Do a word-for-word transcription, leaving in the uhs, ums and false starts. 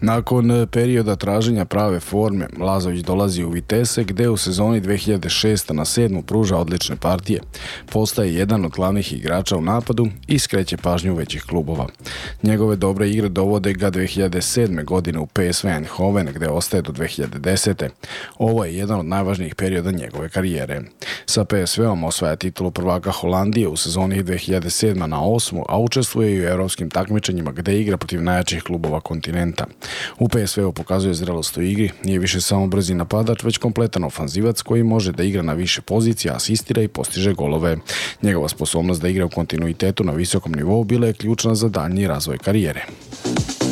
Nakon perioda traženja prave forme, Lazović dolazi u Vitesse gde u sezoni dve hiljade šeste na sedmu pruža odlične partije, postaje jedan od glavnih igrača u napadu i skreće pažnju većih klubova. Njegove dobre igre dovode ga dve hiljade sedme. godine u P S V Eindhoven gde ostaje do dve hiljade desete. Ovo je jedan od najvažnijih perioda njegove karijere. Sa P S V-om osvaja titulu prvaka Holandije u sezoni dve hiljade sedme. na osmu, a učestvuje i u evropskim takmičenjima gde igra protiv najjačih klubova kontinenta. U P S V-u pokazuje zrelost u igri, nije više samo brzi napadač, već kompletan ofanzivac koji može da igra na više pozicija, asistira i postiže golove. Njegova sposobnost da igra u kontinuitetu na visokom nivou bila je ključna za daljnji razvoj karijere.